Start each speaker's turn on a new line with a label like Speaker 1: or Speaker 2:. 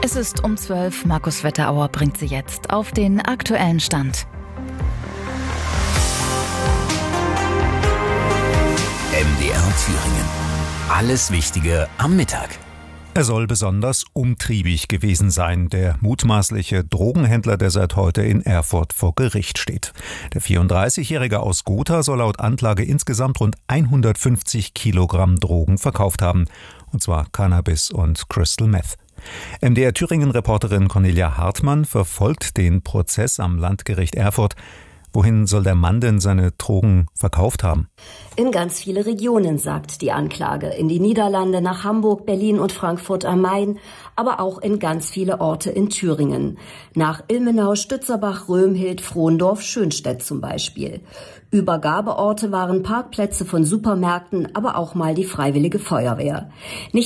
Speaker 1: Es ist um 12. Markus Wetterauer bringt Sie jetzt auf den aktuellen Stand.
Speaker 2: MDR Thüringen. Alles Wichtige am Mittag.
Speaker 3: Er soll besonders umtriebig gewesen sein, der mutmaßliche Drogenhändler, der seit heute in Erfurt vor Gericht steht. Der 34-Jährige aus Gotha soll laut Anklage insgesamt rund 150 Kilogramm Drogen verkauft haben, und zwar Cannabis und Crystal Meth. MDR Thüringen-Reporterin Cornelia Hartmann verfolgt den Prozess am Landgericht Erfurt. Wohin soll der Mann denn seine Drogen verkauft haben?
Speaker 4: In ganz viele Regionen, sagt die Anklage. In die Niederlande, nach Hamburg, Berlin und Frankfurt am Main, aber auch in ganz viele Orte in Thüringen. Nach Ilmenau, Stützerbach, Römhild, Frohndorf, Schönstedt zum Beispiel. Übergabeorte waren Parkplätze von Supermärkten, aber auch mal die Freiwillige Feuerwehr. Nicht